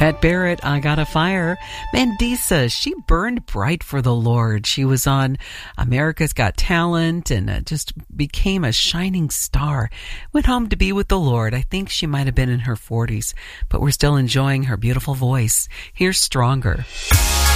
Pat Barrett, I Got a Fire. Mandisa, she burned bright for the Lord. She was on America's Got Talent and just became a shining star. Went home to be with the Lord. I think she might have been in her 40s, but we're still enjoying her beautiful voice. Here's Stronger.